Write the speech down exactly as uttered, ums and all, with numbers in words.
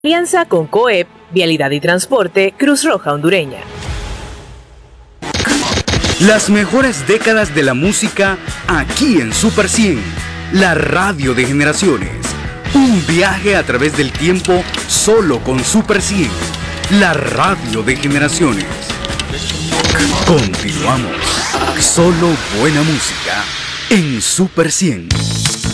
Alianza con COEP, Vialidad y Transporte, Cruz Roja Hondureña. Las mejores décadas de la música aquí en Super cien, la radio de generaciones. Un viaje a través del tiempo solo con Super cien, la radio de generaciones. Continuamos. Solo buena música en Super cien.